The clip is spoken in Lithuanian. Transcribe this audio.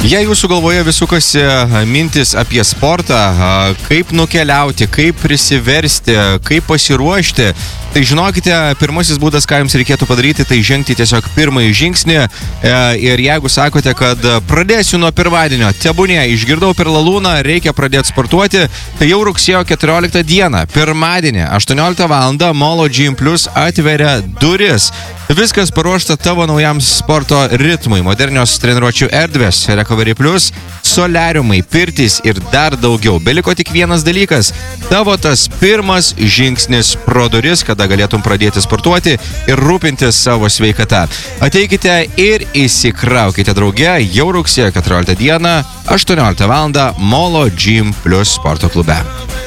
Jei jūsų galvoje vis sukasi mintis apie sportą, kaip nukeliauti, kaip prisiversti, kaip pasiruošti, tai žinokite, pirmasis būdas, ką jums reikėtų padaryti, tai žengti tiesiog pirmąjį žingsnį. Ir jeigu sakote, kad pradėsiu nuo pirmadienio, tebūnie, išgirdau per lalūną, reikia pradėti sportuoti, tai jau rugsėjo 14 dieną, pirmadienį, 18 val. Molo Gym Plus atveria duris. Viskas paruošta tavo naujam sporto ritmui, modernios treniruočių erdvės, Recovery Plus, soliariumai, pirtys ir dar daugiau. Beliko tik vienas dalykas – tavo tas pirmas žingsnis pro duris, kada galėtum pradėti sportuoti ir rūpintis savo sveikata. Ateikite ir įsikraukite drauge jau rugsėjo 14 dieną, 18 val. Molo Gym Plus sporto klube.